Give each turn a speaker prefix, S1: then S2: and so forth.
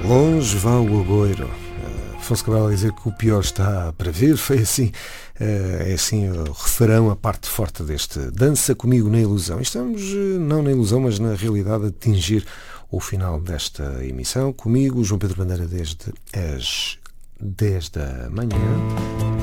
S1: Longe vá o agouro. Afonso Cabral a dizer que o pior está para vir. Foi assim, é assim o refrão, a parte forte deste Dança Comigo na Ilusão. Estamos não na ilusão, mas na realidade a atingir o final desta emissão. Comigo, João Pedro Bandeira, desde as 10 da manhã.